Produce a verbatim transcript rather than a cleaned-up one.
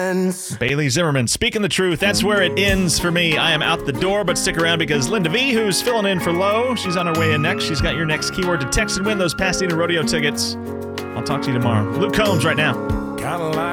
friends. Bailey Zimmerman, speaking the truth. That's where it ends for me. I am out the door, but stick around because Linda V, who's filling in for Lo, she's on her way in next. She's got your next keyword to text and win those Pasadena Rodeo tickets. I'll talk to you tomorrow. Luke Combs right now. Kinda like